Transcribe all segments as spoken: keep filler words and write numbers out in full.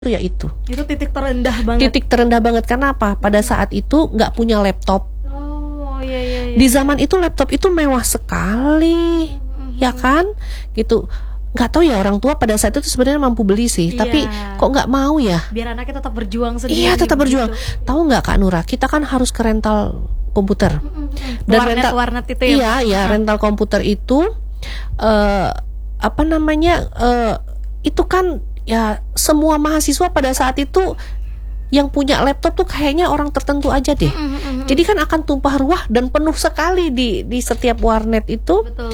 ya itu. Itu titik terendah banget. Titik terendah banget. Karena apa? Pada saat itu nggak punya laptop. Oh iya iya. iya. Di zaman itu laptop itu mewah sekali, mm-hmm. ya kan? Gitu. Nggak tahu ya orang tua pada saat itu sebenarnya mampu beli sih, iya. tapi kok nggak mau ya? Biar anaknya tetap berjuang sendiri. Iya tetap berjuang. Gitu. Tahu nggak Kak Nura? Kita kan harus ke rental komputer. Mm-hmm. Dan warnet, rental warnet itu ya. Iya ya rental komputer itu uh, apa namanya? Uh, itu kan ya semua mahasiswa pada saat itu yang punya laptop tuh kayaknya orang tertentu aja deh. Mm-hmm. Jadi kan akan tumpah ruah dan penuh sekali di di setiap warnet itu. Betul.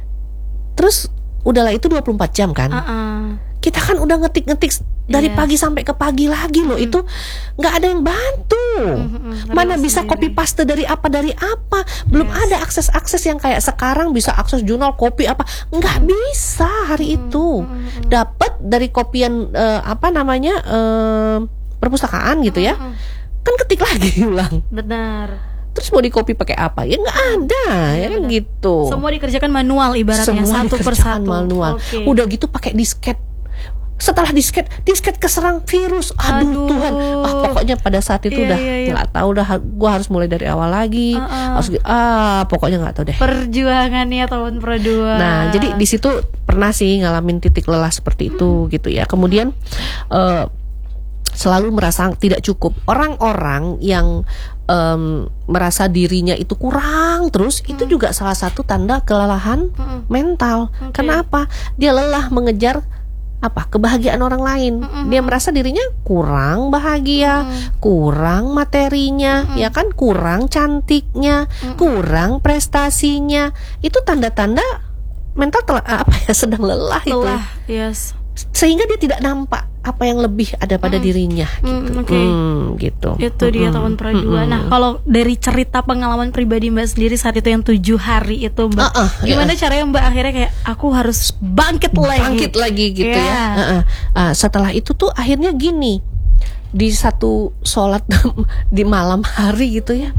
Terus udahlah itu dua puluh empat jam kan. Uh-uh. Kita kan udah ngetik-ngetik dari yes. pagi sampai ke pagi lagi loh. Mm-hmm. Itu nggak ada yang bantu. Mm-hmm. Mana bisa sendiri. Copy paste dari apa dari apa. Belum yes. ada akses-akses yang kayak sekarang bisa akses jurnal copy apa. Nggak mm-hmm. bisa hari mm-hmm. itu. Mm-hmm. Dapat dari kopian uh, apa namanya uh, perpustakaan gitu ya. Mm-hmm. Kan ketik lagi ulang. Benar. Terus mau di copy pakai apa? Ya nggak ada, ya, ya kan gitu. Semua dikerjakan manual ibaratnya. Semua satu persatu. Manual. Okay. Udah gitu pakai disket. Setelah disket, disket keserang virus. Aduh, Aduh. Tuhan. Ah pokoknya pada saat itu yeah, udah nggak yeah, yeah. tahu udah. Gue harus mulai dari awal lagi. Uh-uh. Harus ah pokoknya nggak tahu deh. Perjuangannya tahun Pro dua. Nah jadi di situ pernah sih ngalamin titik lelah seperti itu hmm. gitu ya. Kemudian uh, selalu merasa tidak cukup. Orang-orang yang um, merasa dirinya itu kurang terus hmm. itu juga salah satu tanda kelelahan hmm. mental. Okay. Kenapa? Dia lelah mengejar apa kebahagiaan orang lain. Mm-hmm. Dia merasa dirinya kurang bahagia, mm-hmm. kurang materinya, mm-hmm. ya kan, kurang cantiknya, mm-hmm. kurang prestasinya. Itu tanda-tanda mental tel- apa ya sedang lelah, lelah itu. Yes. Sehingga dia tidak nampak apa yang lebih ada pada mm. dirinya gitu. Mm, okay. mm, gitu. Itu dia mm, tahun Pro dua. Mm, nah, kalau dari cerita pengalaman pribadi Mbak sendiri saat itu yang tujuh hari itu Mbak, uh, uh, gimana yeah. caranya Mbak akhirnya kayak aku harus bangkit lagi. Bangkit lagi gitu yeah. ya. Uh, uh. Uh, setelah itu tuh akhirnya gini. Di satu sholat di malam hari gitu ya.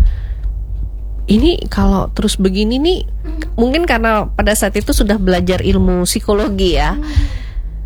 Ini kalau terus begini nih mm. mungkin karena pada saat itu sudah belajar ilmu psikologi ya. Mm.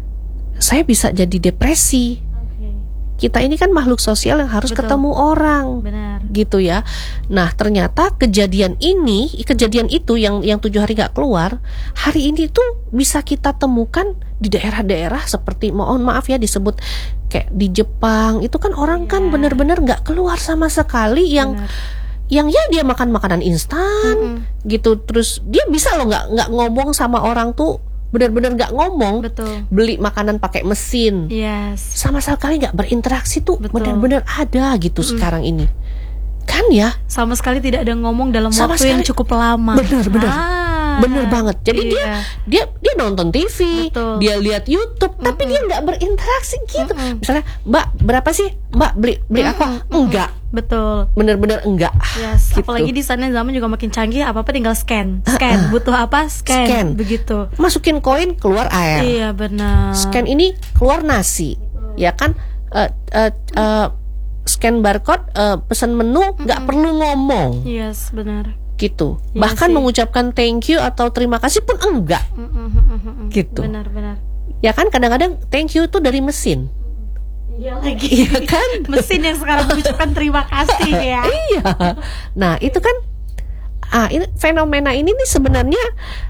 Saya bisa jadi depresi. Okay. Kita ini kan makhluk sosial yang harus Betul. ketemu orang. Benar. Gitu ya. Nah ternyata kejadian ini, kejadian itu yang yang tujuh hari gak keluar, hari ini tuh bisa kita temukan di daerah-daerah seperti, mohon maaf ya disebut kayak di Jepang. Itu kan orang yeah. kan benar-benar gak keluar sama sekali. Yang Benar. yang ya dia makan makanan instan mm-hmm. gitu. Terus dia bisa loh gak, gak ngomong sama orang tuh, benar-benar nggak ngomong. Betul. Beli makanan pakai mesin. Yes. Sama sekali nggak berinteraksi tuh. Betul. Benar-benar ada gitu mm. sekarang ini. Kan ya? Sama sekali tidak ada ngomong dalam Sama waktu sekali. yang cukup lama. Benar-benar. Ah. Bener banget. Jadi iya. dia dia dia nonton T V, Betul. dia lihat YouTube, mm-mm. tapi dia nggak berinteraksi gitu. Mm-mm. Misalnya, Mbak berapa sih? Mbak beli beli mm-mm. apa? Enggak. Betul. Bener-bener enggak. Yes. Gitu. Apalagi di sana zaman juga makin canggih, apa apa tinggal scan, scan. Uh-uh. Butuh apa? Scan. Scan. Begitu. Masukin koin keluar air. Iya benar. Scan ini keluar nasi, Betul. ya kan? Uh, uh, uh, scan barcode, uh, pesan menu nggak mm-hmm. perlu ngomong. Yes benar. Gitu. Ya, bahkan sih. mengucapkan thank you atau terima kasih pun enggak. Mm-hmm. Gitu. Benar-benar. Ya kan kadang-kadang thank you itu dari mesin. Iya lagi. Iya kan? Mesin yang sekarang mengucapkan terima kasih ya. Iya. Nah, itu kan ah ini fenomena ini nih sebenarnya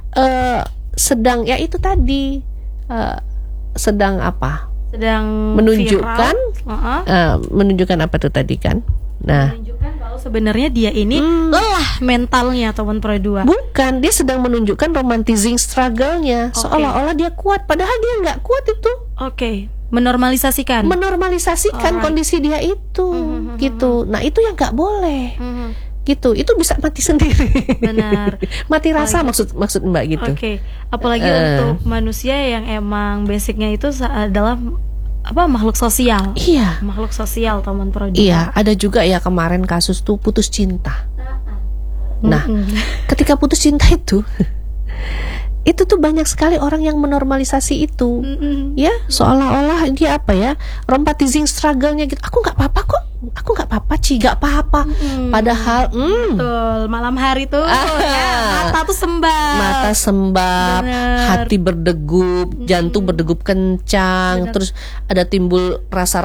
uh, sedang ya itu tadi uh, sedang apa? Sedang menunjukkan uh-huh. uh, menunjukkan apa tuh tadi kan? Nah, menunjukkan kalau sebenarnya dia ini hmm. lelah mentalnya teman Pro dua. Bukan, dia sedang menunjukkan romanticizing struggle-nya, okay. seolah-olah dia kuat padahal dia nggak kuat itu. Oke, okay. menormalisasikan. Menormalisasikan Alright. kondisi dia itu, mm-hmm. gitu. Nah, itu yang nggak boleh. Mm-hmm. Gitu, itu bisa mati sendiri. Benar. Mati rasa apalagi, maksud maksud Mbak gitu. Oke, okay. apalagi uh. untuk manusia yang emang basicnya itu adalah apa makhluk sosial. Iya. Makhluk sosial teman Pro dua. Iya, ada juga ya kemarin kasus tuh putus cinta. Nah, mm-hmm. ketika putus cinta itu itu tuh banyak sekali orang yang menormalisasi itu. Mm-hmm. Ya, seolah-olah dia apa ya? Romanticizing struggle-nya gitu. Aku nggak apa-apa kok. aku nggak apa-apa Ci, nggak apa-apa. Hmm. Padahal hmm, betul, malam hari tuh ah, ya, mata tuh sembab, mata sembab, bener. Hati berdegup, jantung hmm. berdegup kencang, bener. Terus ada timbul rasa